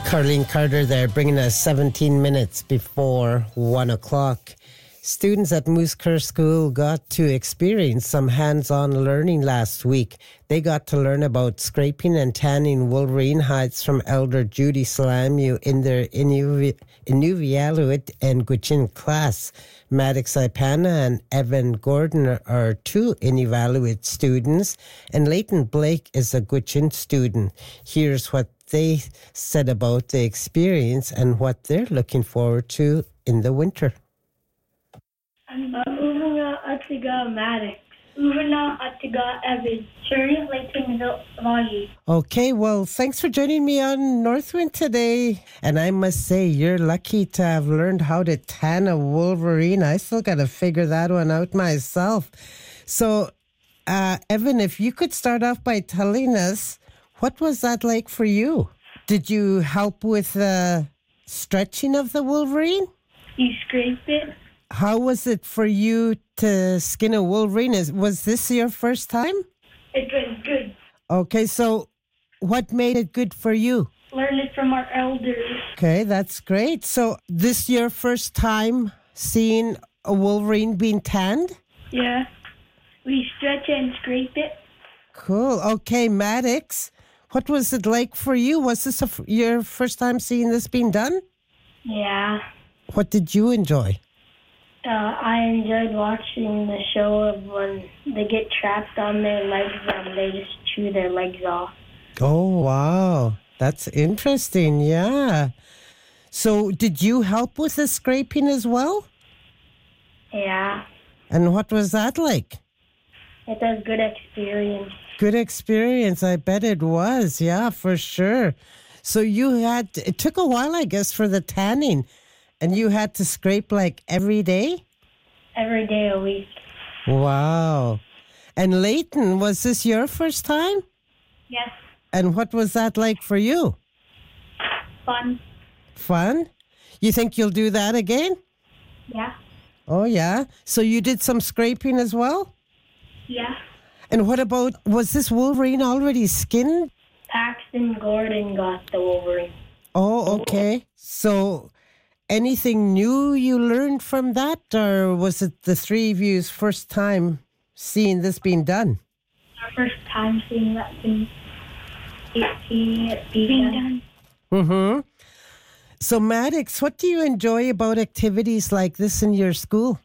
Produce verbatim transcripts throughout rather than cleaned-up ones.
Carleen Carter there, bringing us seventeen minutes before one o'clock. Students at Moose Kerr School got to experience some hands-on learning last week. They got to learn about scraping and tanning wolverine hides from Elder Judy Salamu in their Inuvi- Inuvialuit and Gwich'in class. Maddox Ipana and Evan Gordon are two Inuvialuit students, and Leighton Blake is a Gwich'in student. Here's what they said about the experience and what they're looking forward to in the winter. Uvanga Atiga Maddox. Uvana Atiga Evan. Sherry Leighton Valley. Okay, well, thanks for joining me on Northwind today. And I must say, you're lucky to have learned how to tan a wolverine. I still got to figure that one out myself. So, uh, Evan, if you could start off by telling us, what was that like for you? Did you help with the stretching of the wolverine? You scrape it. How was it for you to skin a wolverine? Is, was this your first time? It was good. Okay, so what made it good for you? Learn it from our elders. Okay, that's great. So this your first time seeing a wolverine being tanned? Yeah. We stretch it and scrape it. Cool. Okay, Maddox, what was it like for you? Was this a f- your first time seeing this being done? Yeah. What did you enjoy? Uh, I enjoyed watching the show of when they get trapped on their legs and they just chew their legs off. Oh, wow. That's interesting. Yeah. So did you help with the scraping as well? Yeah. And what was that like? It was good experience. Good experience. I bet it was. Yeah, for sure. So you had, it took a while, I guess, for the tanning. And you had to scrape like every day? Every day a week. Wow. And Leighton, was this your first time? Yes. And what was that like for you? Fun. Fun? You think you'll do that again? Yeah. Oh, yeah. So you did some scraping as well? Yeah. And what about, was this wolverine already skinned? Paxton Gordon got the wolverine. Oh, okay. So anything new you learned from that, or was it the three of you's first time seeing this being done? Our first time seeing that being, seeing it being done. Mm-hmm. So, Maddox, what do you enjoy about activities like this in your school?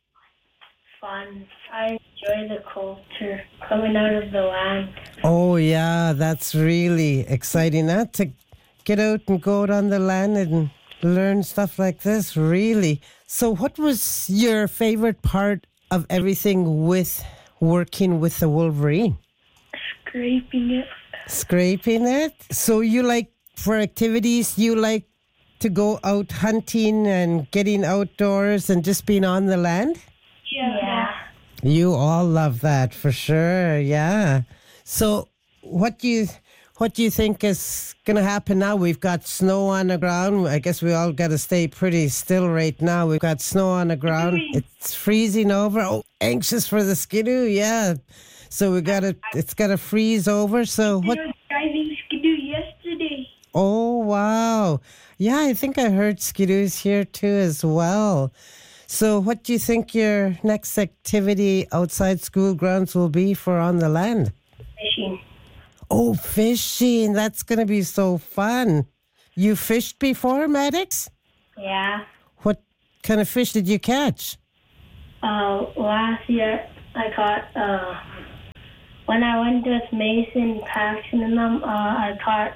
Fun. I enjoy the culture coming out of the land. Oh, yeah, that's really exciting. That to get out and go out on the land and learn stuff like this, really. So what was your favorite part of everything with working with the wolverine? Scraping it. Scraping it? So you like, for activities, you like to go out hunting and getting outdoors and just being on the land? Yeah. yeah. You all love that, for sure, yeah. So what do you... What do you think is going to happen now? We've got snow on the ground. I guess we all got to stay pretty still right now. We've got snow on the ground. It's freezing over. Oh, anxious for the skidoo, yeah. So we got to, it's got to freeze over. So what? I was driving skidoo yesterday. Oh, wow. Yeah, I think I heard skidoos here too as well. So what do you think your next activity outside school grounds will be for on the land? Fishing. Oh, fishing. That's going to be so fun. You fished before, Maddox? Yeah. What kind of fish did you catch? Uh, last year I caught, uh, when I went with Mason, Paxton, and them, uh, I caught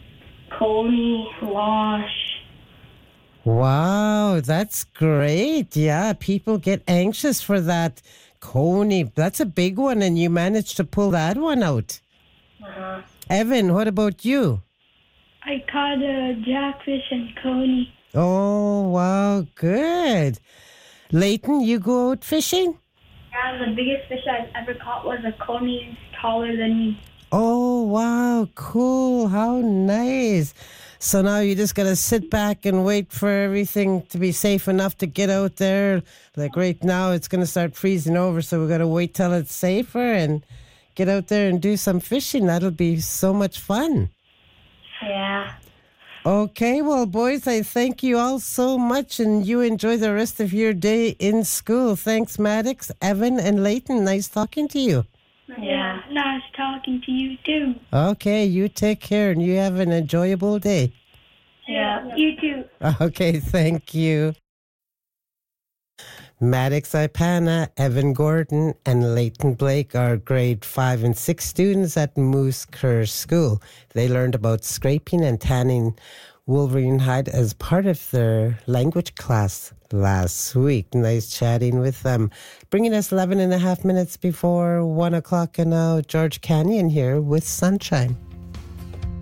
coney, losh. Wow, that's great. Yeah, people get anxious for that coney. That's a big one, and you managed to pull that one out. Uh-huh. Evan, what about you? I caught a jackfish and coney. Oh, wow, good. Leighton, you go out fishing? Yeah, the biggest fish I've ever caught was a coney taller than me. Oh, wow, cool. How nice. So now you just got to sit back and wait for everything to be safe enough to get out there. Like right now, it's going to start freezing over, so we got to wait till it's safer and get out there and do some fishing. That'll be so much fun. Yeah. Okay, well, boys, I thank you all so much, and you enjoy the rest of your day in school. Thanks, Maddox, Evan, and Leighton. Nice talking to you. Yeah. Nice talking to you, too. Okay, you take care, and you have an enjoyable day. Yeah. You too. Okay, thank you. Maddox Ipana, Evan Gordon, and Leighton Blake are grade five and six students at Moose Kerr School. They learned about scraping and tanning wolverine hide as part of their language class last week. Nice chatting with them. Bringing us eleven and a half minutes before one o'clock, and now George Canyon here with Sunshine.